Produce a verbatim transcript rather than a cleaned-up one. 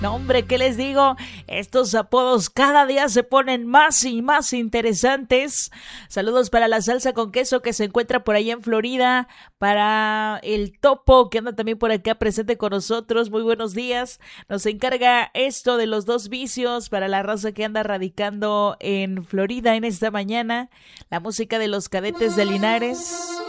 No, hombre, ¿qué les digo? Estos apodos cada día se ponen más y más interesantes. Saludos para la salsa con queso que se encuentra por allá en Florida. Para el Topo que anda también por acá presente con nosotros. Muy buenos días. Nos encarga esto de los dos vicios para la raza que anda radicando en Florida en esta mañana. La música de los Cadetes de Linares.